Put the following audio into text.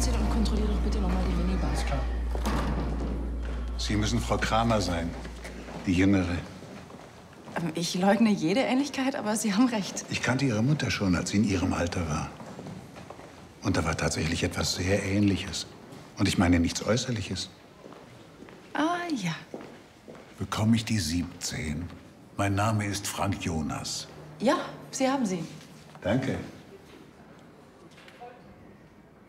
19 und kontrolliere doch bitte nochmal die Minibar. Ist klar. Sie müssen Frau Kramer sein, die Jüngere. Ich leugne jede Ähnlichkeit, aber Sie haben recht. Ich kannte Ihre Mutter schon, als sie in Ihrem Alter war. Und da war tatsächlich etwas sehr Ähnliches. Und ich meine nichts Äußerliches. Ah, ja. Bekomme ich die 17? Mein Name ist Frank Jonas. Ja, Sie haben sie. Danke.